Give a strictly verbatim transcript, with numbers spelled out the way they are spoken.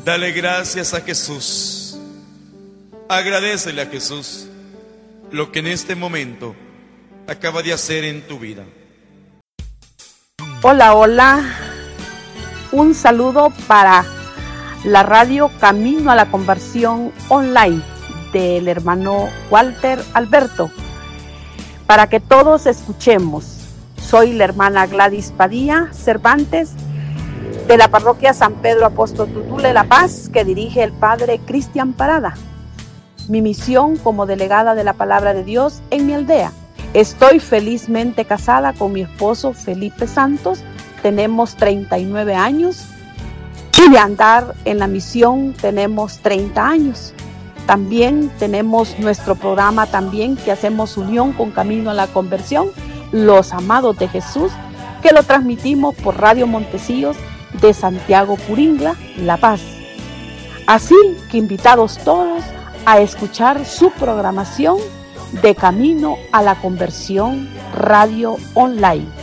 Dale gracias a Jesús. Agradécele a Jesús lo que en este momento acaba de hacer en tu vida. Hola, hola. Un saludo para la radio Camino a la Conversión Online del hermano Walter Alberto, para que todos escuchemos. Soy la hermana Gladys Padilla Cervantes, de la parroquia San Pedro Apóstol Tutule La Paz, que dirige el padre Cristian Parada. Mi misión como delegada de la palabra de Dios en mi aldea. Estoy felizmente casada con mi esposo Felipe Santos. Tenemos treinta y nueve años y de andar en la misión tenemos treinta años. También tenemos nuestro programa también que hacemos unión con Camino a la Conversión, Los Amados de Jesús, que lo transmitimos por Radio Montecillos de Santiago Puringla, La Paz. Así que invitados todos a escuchar su programación de Camino a la Conversión Radio Online.